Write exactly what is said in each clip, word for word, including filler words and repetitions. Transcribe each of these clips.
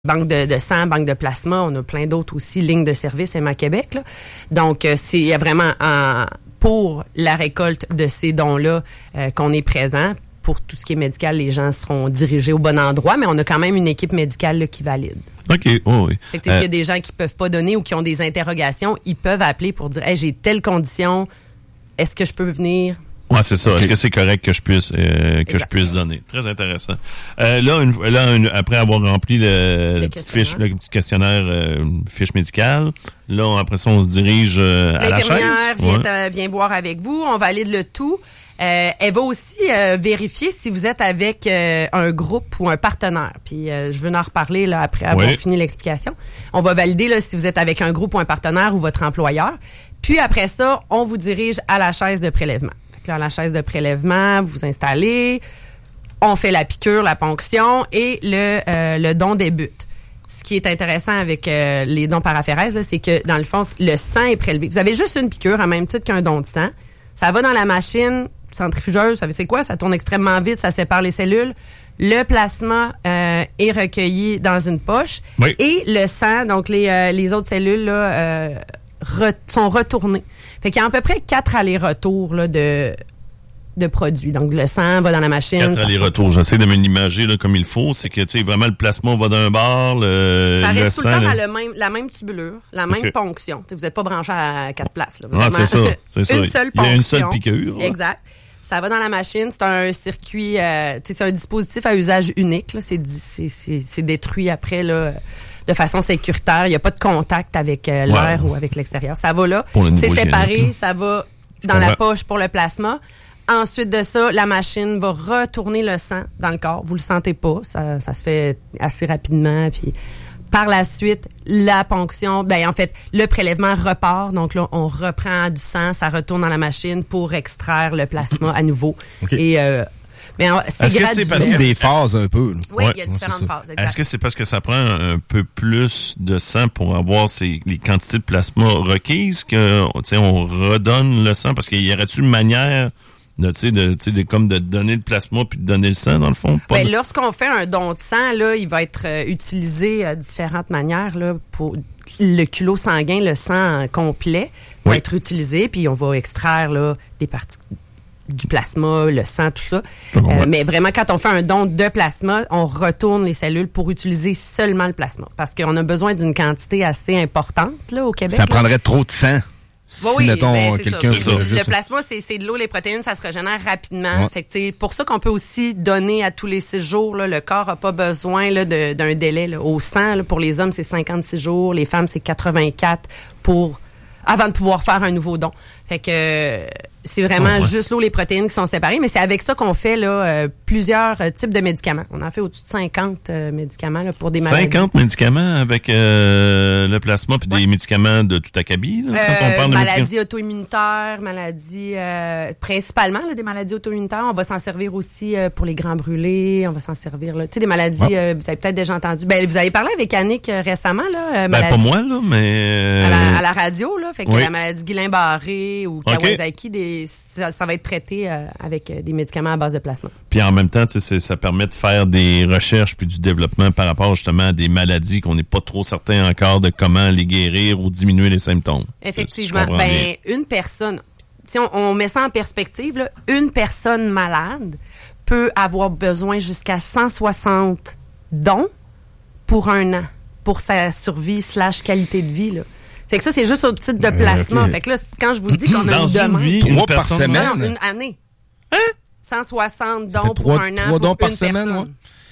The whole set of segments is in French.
banque de, de sang, banque de plasma, on a plein d'autres aussi, lignes de service Emma Québec. Là. Donc, euh, c'est il y a vraiment en, pour la récolte de ces dons-là euh, qu'on est présent. Pour tout ce qui est médical, les gens seront dirigés au bon endroit, mais on a quand même une équipe médicale là, qui valide. OK, oh, oui. Fait que euh, s'il y a des gens qui peuvent pas donner ou qui ont des interrogations, ils peuvent appeler pour dire hey, « j'ai telle condition, est-ce que je peux venir? » Oui, c'est ça. Okay. Est-ce que c'est correct que je puisse euh, que je puisse donner? Très intéressant. Euh, là, une, là une, après avoir rempli le, le petite fiche, le petit questionnaire, euh, fiche médicale, là, après ça, on se dirige euh, à la chaise. L'infirmière vient, ouais. vient voir avec vous, on valide le tout. Euh, elle va aussi euh, vérifier si vous êtes avec euh, un groupe ou un partenaire. Puis euh, je veux en reparler là, après avoir oui. fini l'explication. On va valider là, si vous êtes avec un groupe ou un partenaire ou votre employeur. Puis après ça, on vous dirige à la chaise de prélèvement. Là, la chaise de prélèvement, vous vous installez, on fait la piqûre, la ponction et le, euh, le don débute. Ce qui est intéressant avec euh, les dons paraphérèses, là, c'est que dans le fond, le sang est prélevé. Vous avez juste une piqûre, à même titre qu'un don de sang. Ça va dans la machine centrifugeuse, vous savez c'est quoi? Ça tourne extrêmement vite, ça sépare les cellules. Le plasma euh, est recueilli dans une poche oui. et le sang, donc les, euh, les autres cellules là, euh, re- sont retournées. Fait qu'il y a à peu près quatre allers-retours là, de, de produits. Donc, le sang va dans la machine. Quatre allers-retours. J'essaie de me l'imager là, comme il faut. C'est que, tu sais, vraiment, le plasma va d'un bord, le Ça reste le tout sang, le temps là. dans le même, la même tubulure, la même okay. ponction. T'sais, vous n'êtes pas branché à quatre places. Là, ah, c'est ça. C'est ça. Une seule ponction. Il y a une seule piqûre. Là. Exact. Ça va dans la machine. C'est un circuit, euh, c'est un dispositif à usage unique. Là. C'est, c'est, c'est, c'est détruit après, là, de façon sécuritaire. Il n'y a pas de contact avec euh, l'air ouais. ou avec l'extérieur. Ça va là. C'est séparé. Génique. Ça va dans la poche pour le plasma. Ensuite de ça, la machine va retourner le sang dans le corps. Vous le sentez pas. Ça, ça se fait assez rapidement. Puis par la suite, la ponction, ben en fait, le prélèvement repart. Donc là, on reprend du sang. Ça retourne dans la machine pour extraire le plasma à nouveau. Okay. Et euh, mais c'est Est-ce graduel. que c'est parce qu'il y a des phases un peu? Oui, ouais. il y a différentes ouais, phases. Exact. Est-ce que c'est parce que ça prend un peu plus de sang pour avoir ces, les quantités de plasma requises que, tu sais, on redonne le sang? Parce qu'il y aurait-tu une manière de, tu sais, de, tu sais, de, comme de donner le plasma puis de donner le sang, dans le fond? Pas ben, de... Lorsqu'on fait un don de sang, là, il va être euh, utilisé à différentes manières, là, pour le culot sanguin, le sang complet va oui. être utilisé, puis on va extraire, là, des parties du plasma, le sang, tout ça. Euh, mais vraiment, quand on fait un don de plasma, on retourne les cellules pour utiliser seulement le plasma. Parce qu'on a besoin d'une quantité assez importante là, au Québec. Ça là. prendrait trop de sang. Si, oui, mettons, ben, quelqu'un... Ça. Le, le, le plasma, c'est, c'est de l'eau, les protéines, ça se régénère rapidement. Ouais. Fait que c'est pour ça qu'on peut aussi donner à tous les six jours. Là, le corps n'a pas besoin là, de, d'un délai. Là. Au sang, là, pour les hommes, c'est cinquante-six jours. Les femmes, c'est quatre-vingt-quatre pour avant de pouvoir faire un nouveau don. Fait que... C'est vraiment oh, ouais. juste l'eau, les protéines qui sont séparées, mais c'est avec ça qu'on fait là euh, plusieurs euh, types de médicaments. On en fait au-dessus de cinquante euh, médicaments là, pour des maladies. cinquante médicaments avec euh, le plasma puis ouais. des médicaments de tout acabit, là, quand euh, on parle de maladies auto-immunitaires, maladies euh, principalement là, des maladies auto-immunitaires. On va s'en servir aussi euh, pour les grands brûlés. On va s'en servir là. Tu sais, des maladies. Ouais. Euh, vous avez peut-être déjà entendu. Ben, vous avez parlé avec Annick euh, récemment là. Euh, ben, pas moi là, mais à la, à la radio là. Fait que oui. la maladie Guillain-Barré ou Kawasaki, okay. des Ça, ça va être traité euh, avec des médicaments à base de plasma. Puis en même temps, ça permet de faire des recherches puis du développement par rapport justement à des maladies qu'on n'est pas trop certain encore de comment les guérir ou diminuer les symptômes. Effectivement. Si ben, une personne, si on, on met ça en perspective, là, une personne malade peut avoir besoin jusqu'à cent soixante dons pour un an, pour sa survie slash qualité de vie, là. Fait que ça, c'est juste au titre de placement. Okay. Fait que là, quand je vous dis qu'on a dans une demande... Vie, trois par semaine? Non, non, une année. Hein? cent soixante dons pour trois, un an trois pour dons par une semaine, personne. Ouais.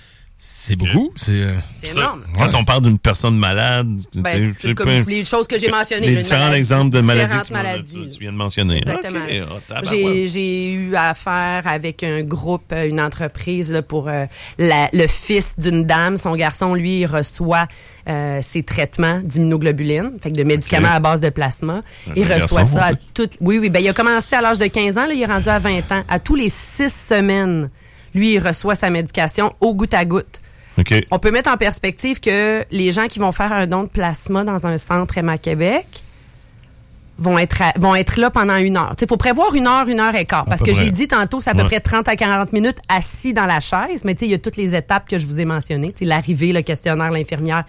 C'est beaucoup. C'est, euh... c'est énorme. Ça, quand ouais. on parle d'une personne malade... Ben, c'est, c'est comme peu, les choses que j'ai mentionnées. Les différents maladie, exemples de maladies que tu, maladies, tu, tu viens de mentionner. Exactement. Okay. Oh, j'ai, j'ai eu affaire avec un groupe, une entreprise là, pour euh, la, le fils d'une dame. Son garçon, lui, il reçoit euh, ses traitements d'immunoglobuline, fait que de médicaments okay. à base de plasma. Un il reçoit garçon, ça à toutes... Oui, oui. Ben, il a commencé à l'âge de quinze ans. Là, il est rendu à vingt ans. À tous les six semaines, lui, il reçoit sa médication au goutte à goutte. Okay. On peut mettre en perspective que les gens qui vont faire un don de plasma dans un centre Emma Québec vont être à, vont être là pendant une heure. Il faut prévoir une heure, une heure et quart. Parce que j'ai dit tantôt, c'est à peu ouais. près trente à quarante minutes assis dans la chaise. Mais il y a toutes les étapes que je vous ai mentionnées. T'sais, l'arrivée, le questionnaire, l'infirmière,